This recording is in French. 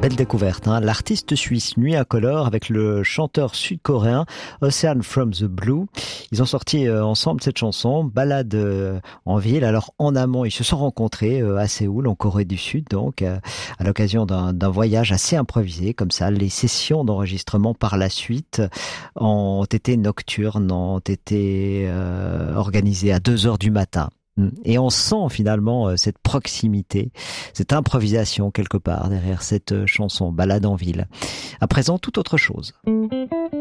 Belle découverte, hein. L'artiste suisse Nuit Incolore avec le chanteur sud-coréen Ocean from the Blue. Ils ont sorti ensemble cette chanson, Balade en ville. Alors en amont, ils se sont rencontrés à Séoul, en Corée du Sud, donc à l'occasion d'un voyage assez improvisé, comme ça. Les sessions d'enregistrement par la suite ont été nocturnes, ont été organisées à 2 heures du matin. Et on sent finalement cette proximité, cette improvisation quelque part derrière cette chanson Balade en ville. À présent, tout autre chose.